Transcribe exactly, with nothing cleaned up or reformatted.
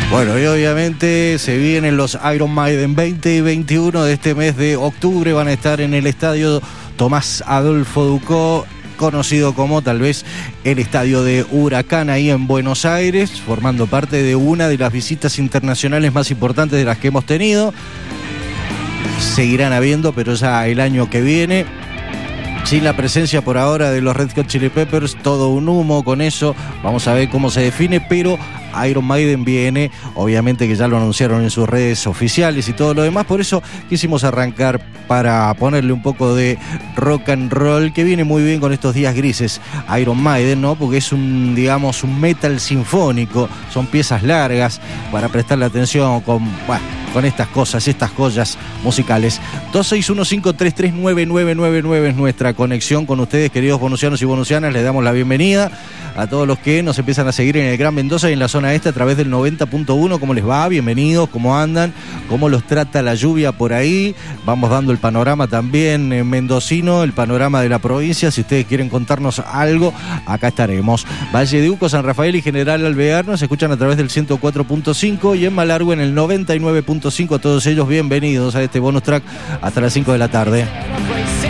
Bueno, y obviamente se vienen los Iron Maiden veinte y veintiuno de este mes de octubre. Van a estar en el estadio Tomás Adolfo Ducó, conocido como tal vez el estadio de Huracán, ahí en Buenos Aires, formando parte de una de las visitas internacionales más importantes de las que hemos tenido. Seguirán habiendo, pero ya el año que viene, sin la presencia por ahora de los Red Hot Chili Peppers, todo un humo con eso. Vamos a ver cómo se define, pero Iron Maiden viene, obviamente que ya lo anunciaron en sus redes oficiales y todo lo demás. Por eso quisimos arrancar para ponerle un poco de rock and roll, que viene muy bien con estos días grises. Iron Maiden, ¿no? Porque es un, digamos, un metal sinfónico, son piezas largas para prestarle atención con, bueno, con estas cosas, estas joyas musicales. dos seis uno cinco tres tres nueve nueve nueve nueve es nuestra conexión con ustedes, queridos bonusianos y bonusianas. Les damos la bienvenida a todos los que nos empiezan a seguir en el Gran Mendoza y en la zona este a través del noventa punto uno. ¿Cómo les va? Bienvenidos, ¿cómo andan? ¿Cómo los trata la lluvia por ahí? Vamos dando el panorama también en mendocino, el panorama de la provincia. Si ustedes quieren contarnos algo, acá estaremos. Valle de Uco, San Rafael y General Alvear nos escuchan a través del ciento cuatro punto cinco y en Malargüe en el noventa y nueve punto cinco. A todos ellos bienvenidos a este bonus track hasta las cinco de la tarde.